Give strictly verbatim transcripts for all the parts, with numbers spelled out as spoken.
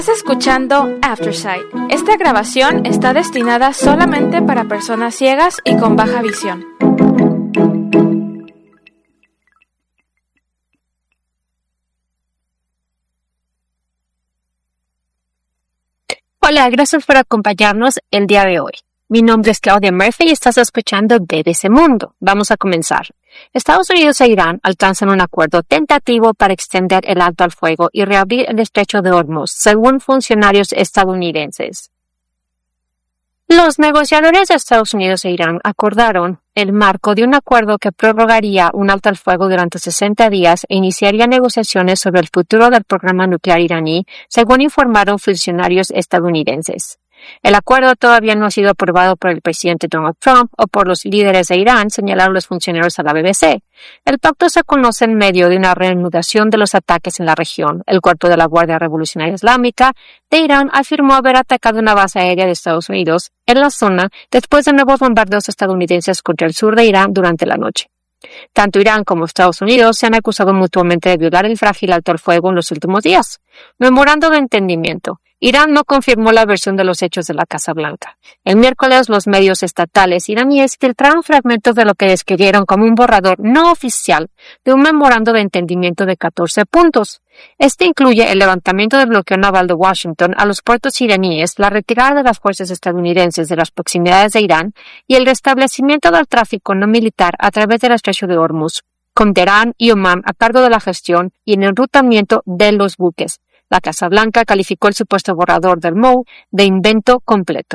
Estás escuchando Aftersight. Esta grabación está destinada solamente para personas ciegas y con baja visión. Hola, gracias por acompañarnos el día de hoy. Mi nombre es Claudia Murphy y estás escuchando B B C Mundo. Vamos a comenzar. Estados Unidos e Irán alcanzan un acuerdo tentativo para extender el alto al fuego y reabrir el estrecho de Hormuz, según funcionarios estadounidenses. Los negociadores de Estados Unidos e Irán acordaron el marco de un acuerdo que prorrogaría un alto al fuego durante sesenta días e iniciaría negociaciones sobre el futuro del programa nuclear iraní, según informaron funcionarios estadounidenses. El acuerdo todavía no ha sido aprobado por el presidente Donald Trump o por los líderes de Irán, señalaron los funcionarios a la B B C. El pacto se conoce en medio de una reanudación de los ataques en la región. El cuerpo de la Guardia Revolucionaria Islámica de Irán afirmó haber atacado una base aérea de Estados Unidos en la zona después de nuevos bombardeos estadounidenses contra el sur de Irán durante la noche. Tanto Irán como Estados Unidos se han acusado mutuamente de violar el frágil alto al fuego en los últimos días. Memorando de entendimiento. Irán no confirmó la versión de los hechos de la Casa Blanca. El miércoles, los medios estatales iraníes filtraron fragmentos de lo que describieron como un borrador no oficial de un memorando de entendimiento de catorce puntos. Este incluye el levantamiento del bloqueo naval de Washington a los puertos iraníes, la retirada de las fuerzas estadounidenses de las proximidades de Irán y el restablecimiento del tráfico no militar a través del estrecho de Hormuz, con Teherán y Omán a cargo de la gestión y en el enrutamiento de los buques. La Casa Blanca calificó el supuesto borrador del M O U de invento completo.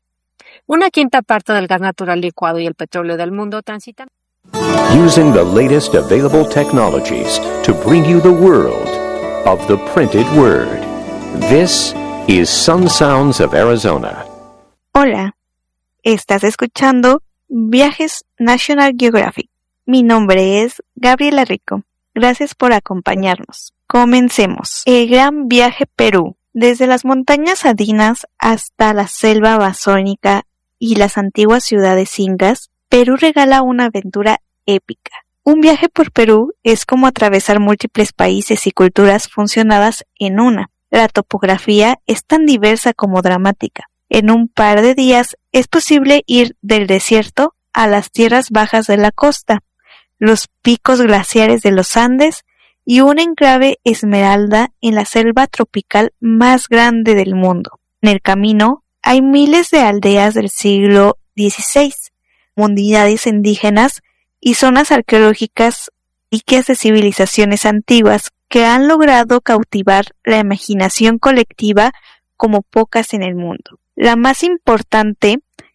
Una quinta parte del gas natural licuado y el petróleo del mundo transitan. Using the latest available technologies to bring you the world of the printed word. This is Sun Sounds of Arizona. Hola, estás escuchando Viajes National Geographic. Mi nombre es Gabriela Rico. Gracias por acompañarnos. Comencemos. El Gran Viaje Perú. Desde las montañas andinas hasta la selva amazónica y las antiguas ciudades incas, Perú regala una aventura épica. Un viaje por Perú es como atravesar múltiples países y culturas funcionadas en una. La topografía es tan diversa como dramática. En un par de días es posible ir del desierto a las tierras bajas de la costa, los picos glaciares de los Andes y un enclave esmeralda en la selva tropical más grande del mundo. En el camino hay miles de aldeas del siglo dieciséis, comunidades indígenas y zonas arqueológicas riquas de civilizaciones antiguas que han logrado cautivar la imaginación colectiva como pocas en el mundo. La más importante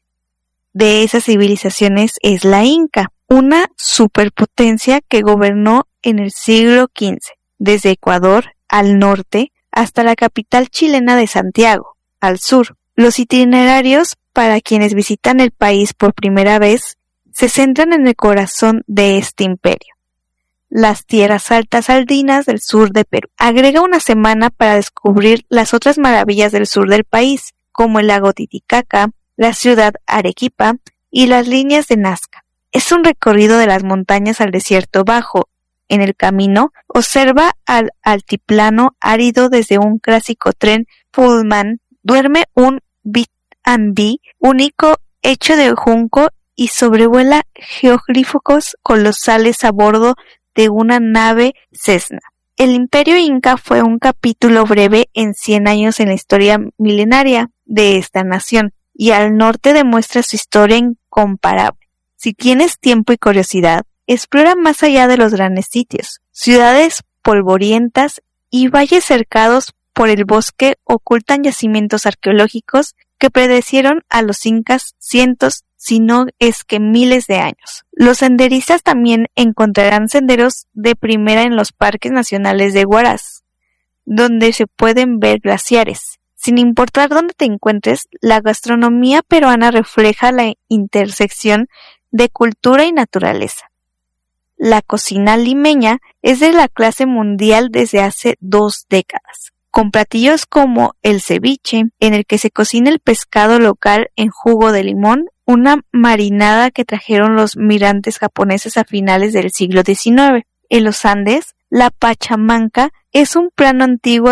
de esas civilizaciones es la Inca, una superpotencia que gobernó en el siglo quince, desde Ecuador al norte hasta la capital chilena de Santiago, al sur. Los itinerarios para quienes visitan el país por primera vez se centran en el corazón de este imperio, las tierras altas andinas del sur de Perú. Agrega una semana para descubrir las otras maravillas del sur del país, como el lago Titicaca, la ciudad Arequipa y las líneas de Nazca. Es un recorrido de las montañas al desierto bajo. En el camino, observa al altiplano árido desde un clásico tren Pullman. Duerme un B and B único hecho de junco y sobrevuela jeroglíficos colosales a bordo de una nave Cessna. El Imperio Inca fue un capítulo breve en cien años en la historia milenaria de esta nación, y al norte demuestra su historia incomparable. Si tienes tiempo y curiosidad, explora más allá de los grandes sitios. Ciudades polvorientas y valles cercados por el bosque ocultan yacimientos arqueológicos que predecieron a los incas cientos, si no es que miles de años. Los senderistas también encontrarán senderos de primera en los parques nacionales de Huaraz, donde se pueden ver glaciares. Sin importar dónde te encuentres, la gastronomía peruana refleja la intersección de cultura y naturaleza. La cocina limeña es de la clase mundial desde hace dos décadas, con platillos como el ceviche, en el que se cocina el pescado local en jugo de limón, una marinada que trajeron los migrantes japoneses a finales del siglo diecinueve. En los Andes, la pachamanca es un plano antiguo de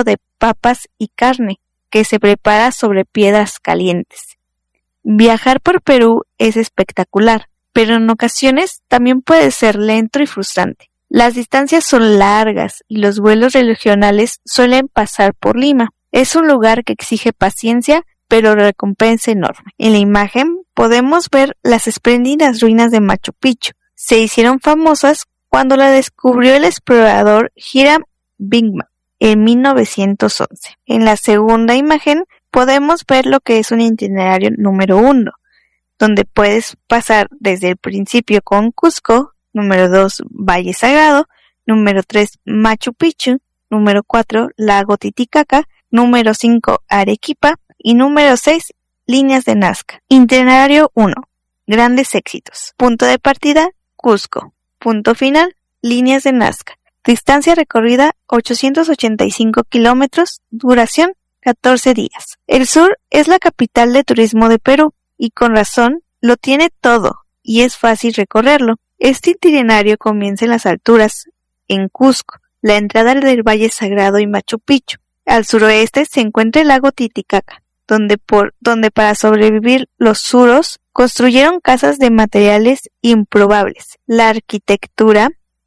papas y carne, que se prepara sobre piedras calientes. Viajar por Perú es espectacular, pero en ocasiones también puede ser lento y frustrante. Las distancias son largas y los vuelos regionales suelen pasar por Lima. Es un lugar que exige paciencia, pero recompensa enorme. En la imagen podemos ver las espléndidas ruinas de Machu Picchu. Se hicieron famosas cuando la descubrió el explorador Hiram Bingham en mil novecientos once. En la segunda imagen podemos ver lo que es un itinerario número uno, donde puedes pasar desde el principio con Cusco, número dos, Valle Sagrado, número tres, Machu Picchu, número cuatro, Lago Titicaca, número cinco, Arequipa y número seis, Líneas de Nazca. Itinerario uno. Grandes éxitos. Punto de partida, Cusco. Punto final, Líneas de Nazca. Distancia recorrida, ochocientos ochenta y cinco kilómetros. Duración, catorce días. El sur es la capital de turismo de Perú y con razón lo tiene todo y es fácil recorrerlo. Este itinerario comienza en las alturas, en Cusco, la entrada del Valle Sagrado y Machu Picchu. Al suroeste se encuentra el lago Titicaca, donde, por, donde para sobrevivir los suros construyeron casas de materiales improbables. La arquitectura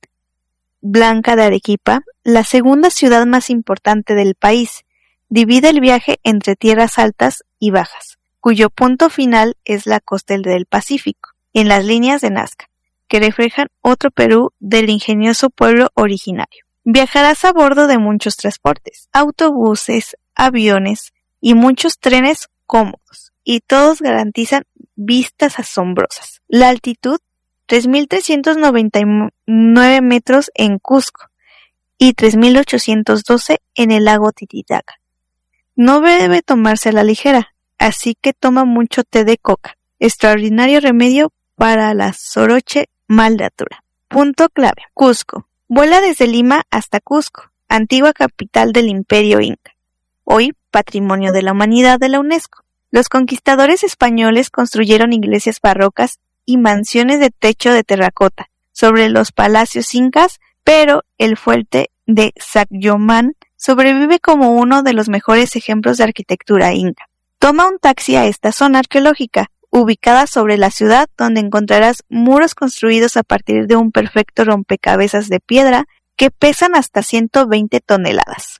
blanca de Arequipa, la segunda ciudad más importante del país, divide el viaje entre tierras altas y bajas, cuyo punto final es la costa del Pacífico, en las líneas de Nazca, que reflejan otro Perú del ingenioso pueblo originario. Viajarás a bordo de muchos transportes, autobuses, aviones y muchos trenes cómodos, y todos garantizan vistas asombrosas. La altitud, tres mil trescientos noventa y nueve metros en Cusco y tres mil ochocientos doce en el lago Titicaca. No debe tomarse a la ligera, así que toma mucho té de coca, extraordinario remedio para la soroche mal de altura. Punto clave, Cusco. Vuela desde Lima hasta Cusco, antigua capital del Imperio Inca, hoy Patrimonio de la Humanidad de la UNESCO. Los conquistadores españoles construyeron iglesias barrocas y mansiones de techo de terracota sobre los palacios incas, pero el fuerte de Sacsayhuamán sobrevive como uno de los mejores ejemplos de arquitectura inca. Toma un taxi a esta zona arqueológica, ubicada sobre la ciudad, donde encontrarás muros construidos a partir de un perfecto rompecabezas de piedra que pesan hasta ciento veinte toneladas.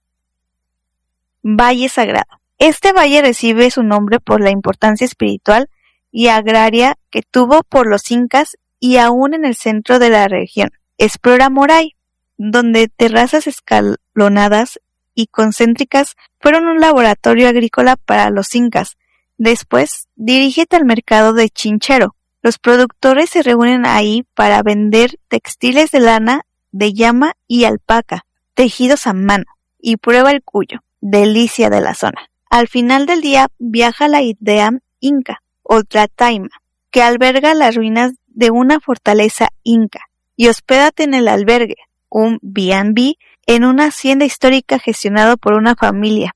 Valle Sagrado. Este valle recibe su nombre por la importancia espiritual y agraria que tuvo por los incas y aún en el centro de la región. Explora Moray, donde terrazas escalonadas y concéntricas fueron un laboratorio agrícola para los incas. Después, dirígete al mercado de Chinchero. Los productores se reúnen ahí para vender textiles de lana, de llama y alpaca, tejidos a mano, y prueba el cuyo, delicia de la zona. Al final del día viaja a la aldea inca, o Tlataima, que alberga las ruinas de una fortaleza inca, y hospédate en el albergue, un B and B, en una hacienda histórica gestionado por una familia.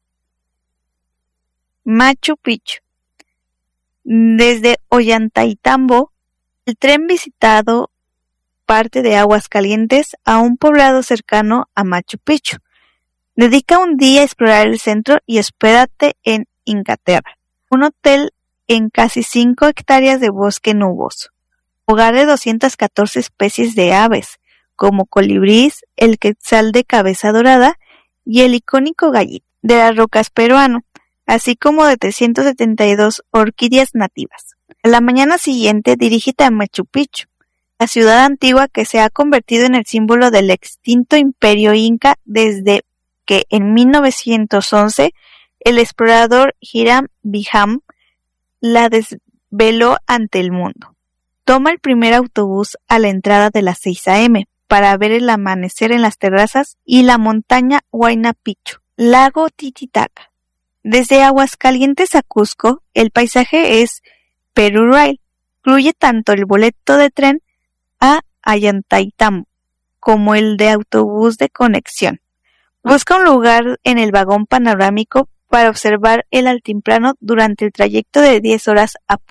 Machu Picchu. Desde Ollantaytambo, el tren visitado parte de Aguascalientes a un poblado cercano a Machu Picchu. Dedica un día a explorar el centro y hospédate en Incaterra, un hotel en casi cinco hectáreas de bosque nuboso, hogar de doscientas catorce especies de aves, como colibrís, el quetzal de cabeza dorada y el icónico gallito de las rocas peruano, así como de trescientas setenta y dos orquídeas nativas. A la mañana siguiente dirígete a Machu Picchu, la ciudad antigua que se ha convertido en el símbolo del extinto imperio inca desde que en mil novecientos once el explorador Hiram Bingham la desveló ante el mundo. Toma el primer autobús a la entrada de las seis a eme para ver el amanecer en las terrazas y la montaña Huayna Picchu, lago Titicaca. Desde Aguascalientes a Cusco, el paisaje es Peru Rail. Incluye tanto el boleto de tren a Ollantaytambo como el de autobús de conexión. Busca un lugar en el vagón panorámico para observar el altiplano durante el trayecto de diez horas a Puno,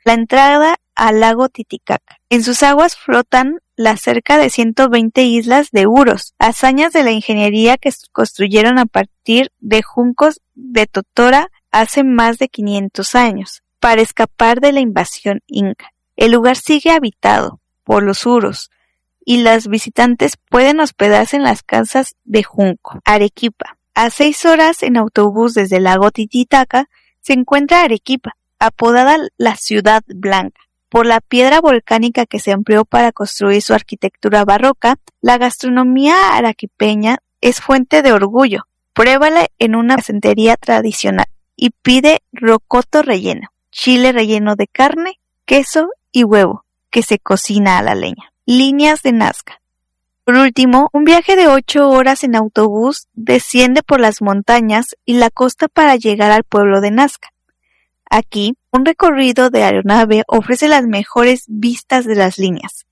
la entrada al lago Titicaca. En sus aguas flotan las cerca de ciento veinte islas de huros, hazañas de la ingeniería que construyeron a partir de juncos de totora hace más de quinientos años, para escapar de la invasión inca. El lugar sigue habitado por los huros, y los visitantes pueden hospedarse en las casas de junco. Arequipa. A seis horas en autobús desde el lago Titicaca se encuentra Arequipa, apodada la Ciudad Blanca. Por la piedra volcánica que se empleó para construir su arquitectura barroca, la gastronomía arequipeña es fuente de orgullo. Pruébala en una casentería tradicional y pide rocoto relleno, chile relleno de carne, queso y huevo, que se cocina a la leña. Líneas de Nazca. Por último, un viaje de ocho horas en autobús desciende por las montañas y la costa para llegar al pueblo de Nazca. Aquí, un recorrido de aeronave ofrece las mejores vistas de las líneas.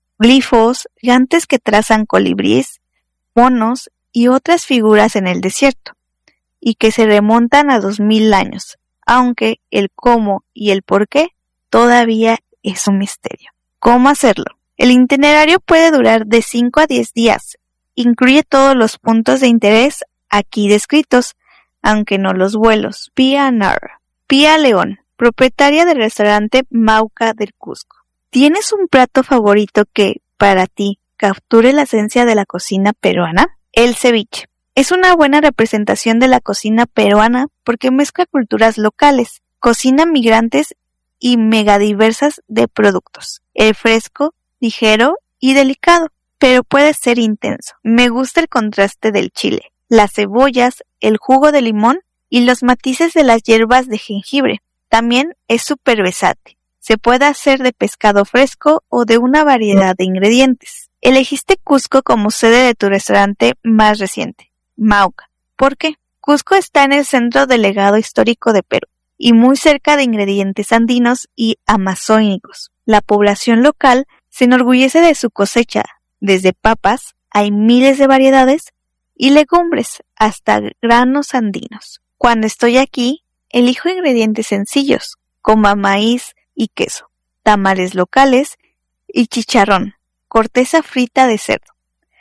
Glifos, gigantes que trazan colibríes, monos y otras figuras en el desierto, y que se remontan a dos mil años, aunque el cómo y el por qué todavía es un misterio. ¿Cómo hacerlo? El itinerario puede durar de cinco a diez días. Incluye todos los puntos de interés aquí descritos, aunque no los vuelos. Pía Narra. Pía León, propietaria del restaurante Mauca del Cusco. ¿Tienes un plato favorito que, para ti, capture la esencia de la cocina peruana? El ceviche. Es una buena representación de la cocina peruana porque mezcla culturas locales, cocina migrantes y megadiversas de productos. El fresco, ligero y delicado, pero puede ser intenso. Me gusta el contraste del chile, las cebollas, el jugo de limón y los matices de las hierbas de jengibre. También es súper versátil. Se puede hacer de pescado fresco o de una variedad de ingredientes. Elegiste Cusco como sede de tu restaurante más reciente, Mauca. ¿Por qué? Cusco está en el centro del legado histórico de Perú y muy cerca de ingredientes andinos y amazónicos. La población local se enorgullece de su cosecha. Desde papas hay miles de variedades y legumbres hasta granos andinos. Cuando estoy aquí, elijo ingredientes sencillos, como maíz y queso, tamales locales y chicharrón, corteza frita de cerdo.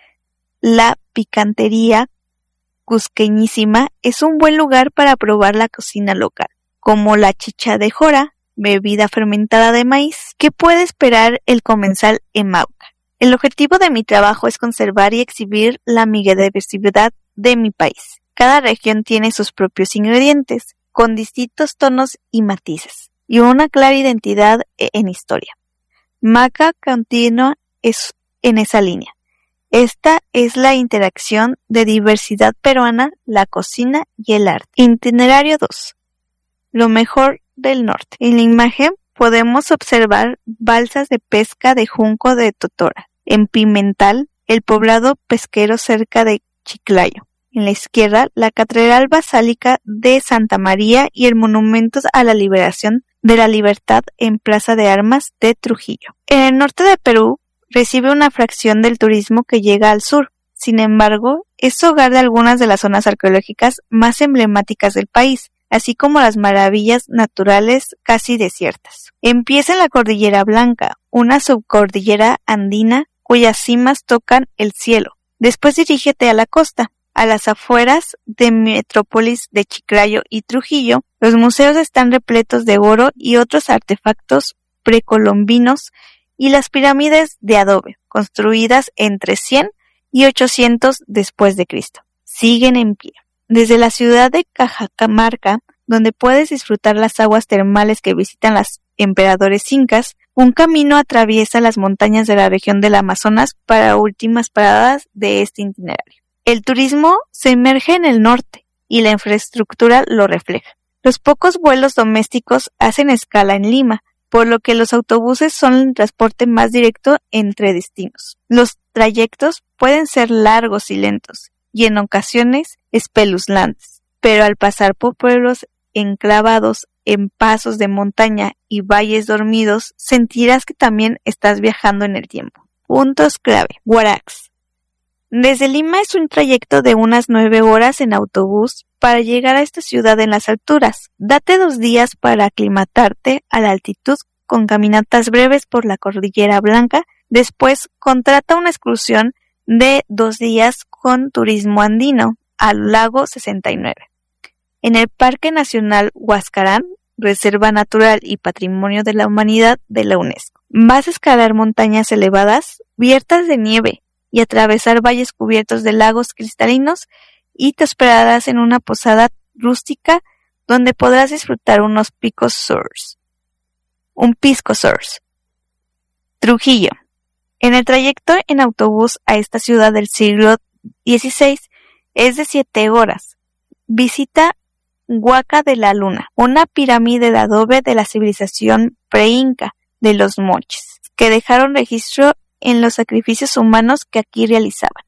La picantería cusqueñísima es un buen lugar para probar la cocina local, como la chicha de jora, bebida fermentada de maíz. ¿Qué puede esperar el comensal en Mauca? El objetivo de mi trabajo es conservar y exhibir la diversidad de mi país. Cada región tiene sus propios ingredientes, con distintos tonos y matices, y una clara identidad en historia. Mauca continúa es en esa línea. Esta es la interacción de diversidad peruana, la cocina y el arte. Itinerario dos. Lo mejor del norte. En la imagen podemos observar balsas de pesca de junco de totora. En Pimental, el poblado pesquero cerca de Chiclayo. En la izquierda, la Catedral Basílica de Santa María y el Monumento a la Liberación de la Libertad en Plaza de Armas de Trujillo. En el norte de Perú, recibe una fracción del turismo que llega al sur. Sin embargo, es hogar de algunas de las zonas arqueológicas más emblemáticas del país, así como las maravillas naturales casi desiertas. Empieza en la Cordillera Blanca, una subcordillera andina cuyas cimas tocan el cielo. Después dirígete a la costa. A las afueras de metrópolis de Chiclayo y Trujillo, los museos están repletos de oro y otros artefactos precolombinos y las pirámides de adobe, construidas entre cien y ochocientos después de Cristo, siguen en pie. Desde la ciudad de Cajamarca, donde puedes disfrutar las aguas termales que visitan los emperadores incas, un camino atraviesa las montañas de la región del Amazonas para últimas paradas de este itinerario. El turismo se emerge en el norte y la infraestructura lo refleja. Los pocos vuelos domésticos hacen escala en Lima, por lo que los autobuses son el transporte más directo entre destinos. Los trayectos pueden ser largos y lentos, y en ocasiones espeluznantes, pero al pasar por pueblos enclavados en pasos de montaña y valles dormidos, sentirás que también estás viajando en el tiempo. Puntos clave. Huarax. Desde Lima es un trayecto de unas nueve horas en autobús para llegar a esta ciudad en las alturas. Date dos días para aclimatarte a la altitud con caminatas breves por la Cordillera Blanca. Después contrata una excursión de dos días con turismo andino al lago sesenta y nueve. En el Parque Nacional Huascarán, Reserva Natural y Patrimonio de la Humanidad de la UNESCO. Vas a escalar montañas elevadas, cubiertas de nieve, y atravesar valles cubiertos de lagos cristalinos, y te esperarás en una posada rústica donde podrás disfrutar unos picos sours. Un pisco sours. Trujillo. En el trayecto en autobús a esta ciudad del siglo dieciséis es de siete horas. Visita Huaca de la Luna, una pirámide de adobe de la civilización pre-inca de los Moches, que dejaron registro en los sacrificios humanos que aquí realizaban.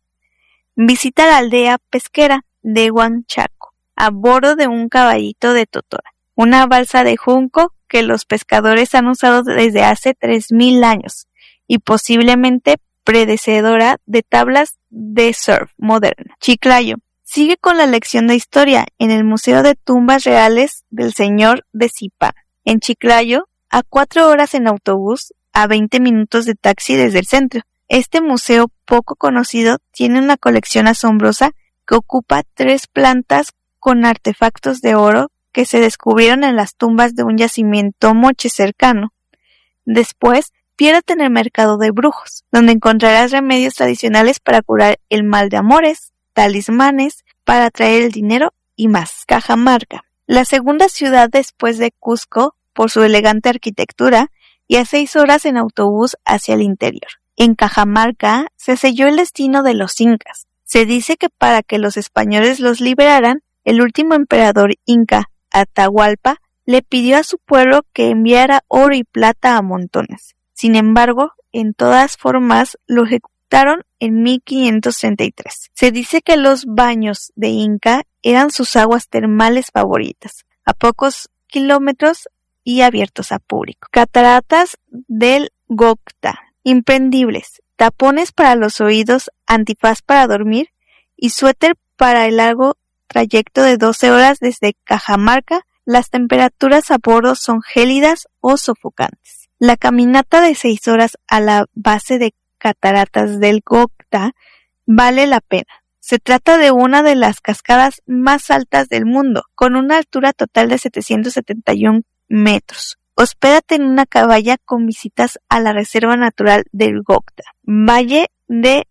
Visita la aldea pesquera de Huanchaco, a bordo de un caballito de totora, una balsa de junco que los pescadores han usado desde hace tres mil años y posiblemente predecedora de tablas de surf moderna. Chiclayo. Sigue con la lección de historia en el Museo de Tumbas Reales del Señor de Zipán. En Chiclayo, a cuatro horas en autobús, a veinte minutos de taxi desde el centro. Este museo poco conocido tiene una colección asombrosa que ocupa tres plantas con artefactos de oro que se descubrieron en las tumbas de un yacimiento moche cercano. Después, piérdete en el mercado de brujos, donde encontrarás remedios tradicionales para curar el mal de amores, talismanes para atraer el dinero y más. Cajamarca, la segunda ciudad después de Cusco por su elegante arquitectura y a seis horas en autobús hacia el interior. En Cajamarca se selló el destino de los incas. Se dice que para que los españoles los liberaran, el último emperador inca, Atahualpa, le pidió a su pueblo que enviara oro y plata a montones. Sin embargo, en todas formas lo ejecutaron en mil quinientos treinta y tres. Se dice que los baños de Inca eran sus aguas termales favoritas, a pocos kilómetros y abiertos a público. Cataratas del Gocta, imprescindibles, tapones para los oídos, antifaz para dormir y suéter para el largo trayecto de doce horas desde Cajamarca. Las temperaturas a bordo son gélidas o sofocantes. La caminata de seis horas a la base de Cataratas del Gocta vale la pena. Se trata de una de las cascadas más altas del mundo, con una altura total de setecientos setenta y un metros. Hospédate en una cabaña con visitas a la Reserva Natural del Gocta. Valle de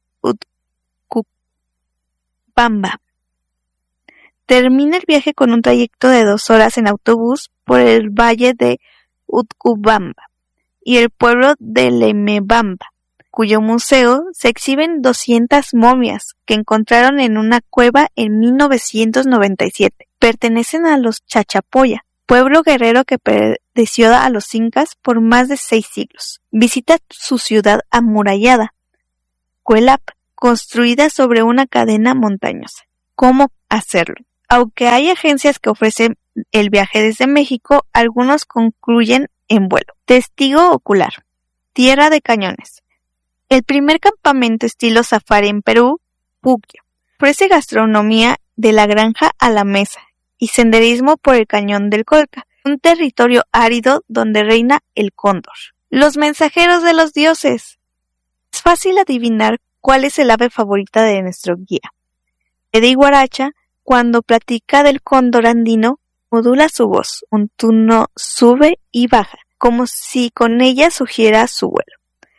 Utcubamba. Termina el viaje con un trayecto de dos horas en autobús por el Valle de Utcubamba y el pueblo de Lemebamba, cuyo museo se exhiben doscientas momias que encontraron en una cueva en mil novecientos noventa y siete. Pertenecen a los Chachapoya, pueblo guerrero que perteneció a los incas por más de seis siglos. Visita su ciudad amurallada, Cuelap, construida sobre una cadena montañosa. ¿Cómo hacerlo? Aunque hay agencias que ofrecen el viaje desde México, algunos concluyen en vuelo. Testigo ocular. Tierra de cañones. El primer campamento estilo safari en Perú, Puquio, ofrece gastronomía de la granja a la mesa y senderismo por el cañón del Colca, un territorio árido donde reina el cóndor. Los mensajeros de los dioses. Es fácil adivinar cuál es el ave favorita de nuestro guía. Eddie Guaracha, cuando platica del cóndor andino, modula su voz, un tono sube y baja, como si con ella sugiera su vuelo.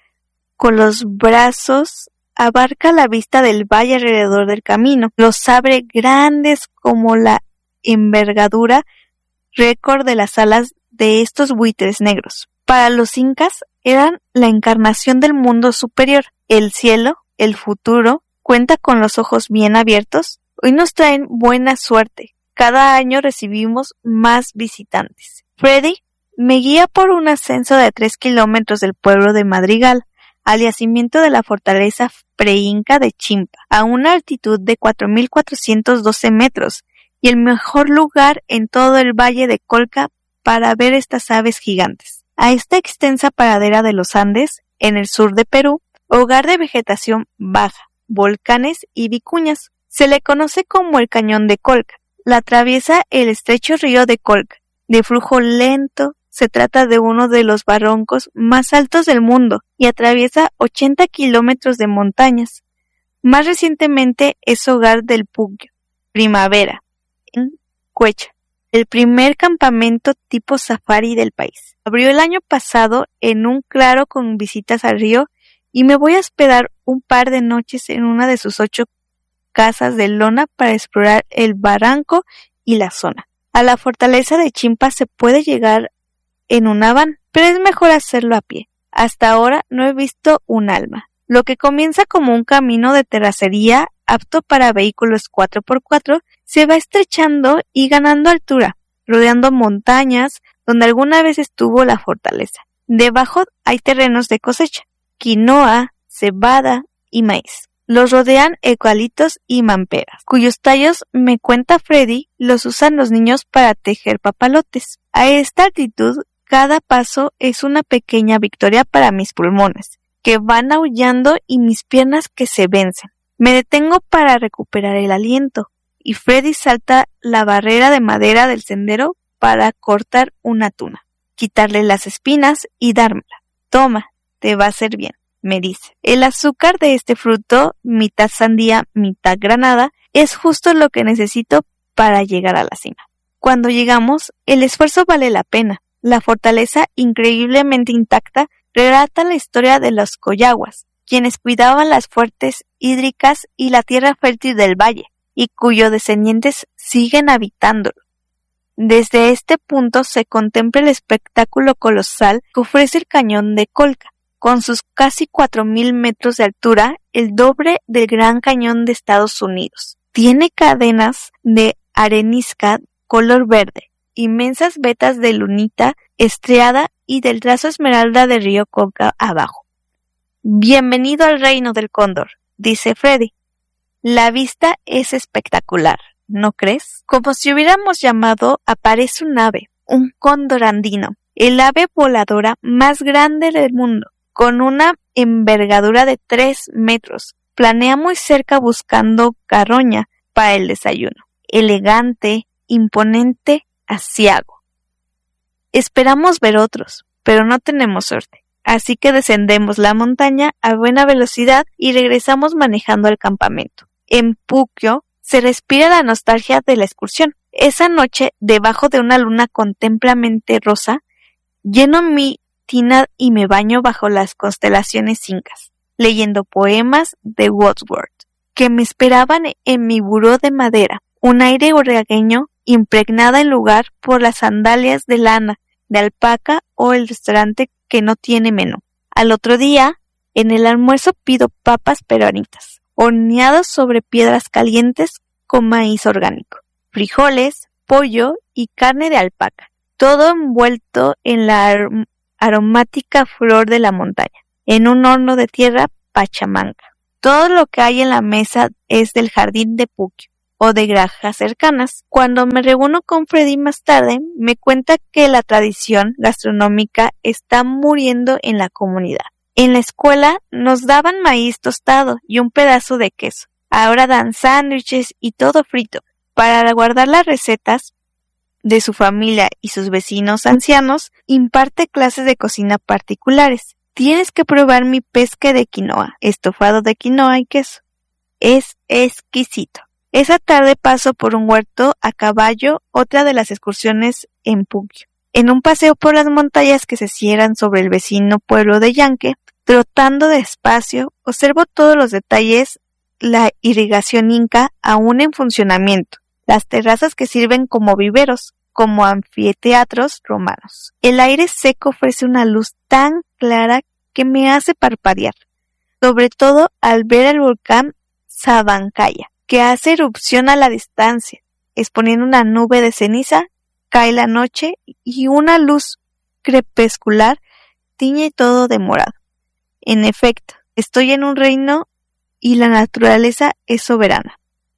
Con los brazos abarca la vista del valle alrededor del camino, los abre grandes como la envergadura récord de las alas de estos buitres negros. Para los incas eran la encarnación del mundo superior, el cielo, el futuro, cuenta con los ojos bien abiertos. Hoy nos traen buena suerte. Cada año recibimos más visitantes. Freddy me guía por un ascenso de tres kilómetros del pueblo de Madrigal al yacimiento de la fortaleza preinca de Chimpa, a una altitud de cuatro mil cuatrocientos doce metros, y el mejor lugar en todo el valle de Colca para ver estas aves gigantes. A esta extensa pradera de los Andes, en el sur de Perú, hogar de vegetación baja, volcanes y vicuñas, se le conoce como el Cañón de Colca. La atraviesa el estrecho río de Colca, de flujo lento Se trata de uno de los barrancos más altos del mundo y atraviesa ochenta kilómetros de montañas. Más recientemente es hogar del Pucyo Primavera, en Quechua, el primer campamento tipo safari del país. Abrió el año pasado en un claro con visitas al río y me voy a hospedar un par de noches en una de sus ocho casas de lona para explorar el barranco y la zona. A la fortaleza de Chimpa se puede llegar en una van, pero es mejor hacerlo a pie. Hasta ahora no he visto un alma. Lo que comienza como un camino de terracería apto para vehículos cuatro por cuatro se va estrechando y ganando altura, rodeando montañas donde alguna vez estuvo la fortaleza. Debajo hay terrenos de cosecha, quinoa, cebada y maíz. Los rodean eucaliptos y mamperas, cuyos tallos, me cuenta Freddy, los usan los niños para tejer papalotes. A esta altitud, cada paso es una pequeña victoria para mis pulmones, que van aullando y mis piernas que se vencen. Me detengo para recuperar el aliento, y Freddy salta la barrera de madera del sendero para cortar una tuna, quitarle las espinas y dármela. Toma, te va a hacer bien, me dice. El azúcar de este fruto, mitad sandía, mitad granada, es justo lo que necesito para llegar a la cima. Cuando llegamos, el esfuerzo vale la pena. La fortaleza, increíblemente intacta, relata la historia de los coyaguas, quienes cuidaban las fuentes hídricas y la tierra fértil del valle, y cuyos descendientes siguen habitándolo. Desde este punto se contempla el espectáculo colosal que ofrece el cañón de Colca, con sus casi cuatro mil metros de altura, el doble del Gran Cañón de Estados Unidos. Tiene cadenas de arenisca color verde, inmensas vetas de lunita estriada y del trazo esmeralda del río Colca abajo. Bienvenido al reino del cóndor, dice Freddy. La vista es espectacular, ¿no crees? Como si hubiéramos llamado, aparece un ave, un cóndor andino, el ave voladora más grande del mundo, con una envergadura de tres metros. Planea muy cerca buscando carroña para el desayuno. Elegante, imponente, aciago. Esperamos ver otros, pero no tenemos suerte. Así que descendemos la montaña a buena velocidad y regresamos manejando al campamento. En Pucyo se respira la nostalgia de la excursión. Esa noche, debajo de una luna contemplamente rosa, lleno mi tina y me baño bajo las constelaciones incas, leyendo poemas de Wordsworth, que me esperaban en mi buró de madera, un aire orgueño impregnada en lugar por las sandalias de lana, de alpaca o el restaurante que no tiene menú. Al otro día, en el almuerzo pido papas peruanitas, horneadas sobre piedras calientes con maíz orgánico, frijoles, pollo y carne de alpaca, todo envuelto en la ar- aromática flor de la montaña, en un horno de tierra Pachamanca. Todo lo que hay en la mesa es del jardín de Pucyo o de granjas cercanas. Cuando me reúno con Freddy más tarde, me cuenta que la tradición gastronómica está muriendo en la comunidad. En la escuela nos daban maíz tostado y un pedazo de queso. Ahora dan sándwiches y todo frito. Para guardar las recetas de su familia y sus vecinos ancianos, imparte clases de cocina particulares. Tienes que probar mi pesque de quinoa, estofado de quinoa y queso. Es exquisito. Esa tarde paso por un huerto a caballo, otra de las excursiones en Pucyo. En un paseo por las montañas que se cierran sobre el vecino pueblo de Yanque, trotando despacio, observo todos los detalles, la irrigación inca aún en funcionamiento, las terrazas que sirven como viveros, como anfiteatros romanos. El aire seco ofrece una luz tan clara que me hace parpadear, sobre todo al ver el volcán Sabancaya, que hace erupción a la distancia, exponiendo una nube de ceniza. Cae la noche y una luz crepuscular tiñe todo de morado. En efecto, estoy en un reino y la naturaleza es soberana.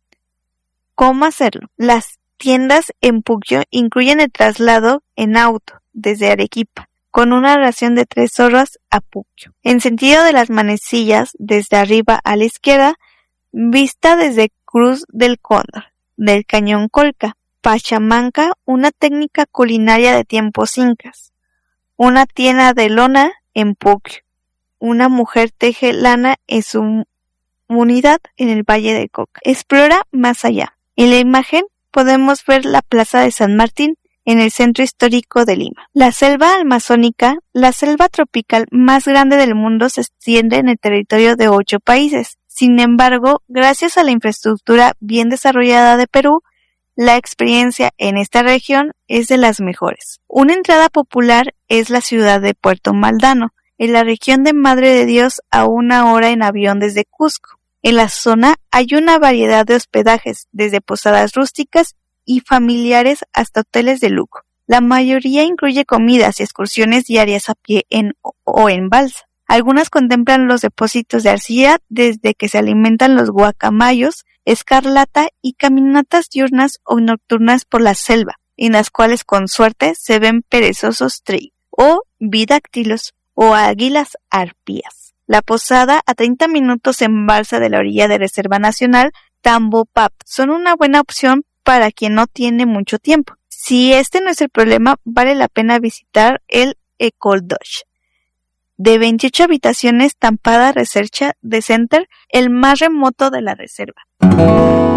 ¿Cómo hacerlo? Las tiendas en Pucyo incluyen el traslado en auto desde Arequipa, con una ración de tres horas a Pucyo. En sentido de las manecillas, desde arriba a la izquierda, vista desde Cruz del Cóndor, del Cañón Colca, Pachamanca, una técnica culinaria de tiempos incas. Una tienda de lona en Puquio. Una mujer teje lana en su comunidad en el Valle de Coca. Explora más allá. En la imagen podemos ver la Plaza de San Martín en el centro histórico de Lima. La selva amazónica, la selva tropical más grande del mundo, se extiende en el territorio de ocho países. Sin embargo, gracias a la infraestructura bien desarrollada de Perú, la experiencia en esta región es de las mejores. Una entrada popular es la ciudad de Puerto Maldano, en la región de Madre de Dios, a una hora en avión desde Cusco. En la zona hay una variedad de hospedajes, desde posadas rústicas y familiares hasta hoteles de lujo. La mayoría incluye comidas y excursiones diarias a pie en, o en balsa. Algunas contemplan los depósitos de arcilla desde que se alimentan los guacamayos, escarlata y caminatas diurnas o nocturnas por la selva, en las cuales con suerte se ven perezosos tri o bidáctilos o águilas arpías. La posada a treinta minutos en balsa de la orilla de Reserva Nacional Tambopap son una buena opción para quien no tiene mucho tiempo. Si este no es el problema, vale la pena visitar el École d'Oche, de veintiocho habitaciones, Tampada Research de Center, el más remoto de la reserva.